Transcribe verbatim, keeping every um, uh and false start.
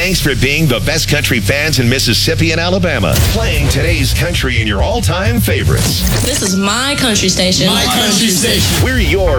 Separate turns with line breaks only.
Thanks for being the best country fans in Mississippi and Alabama. Playing today's country and your all-time favorites.
This is my country station.
My country station.
We're your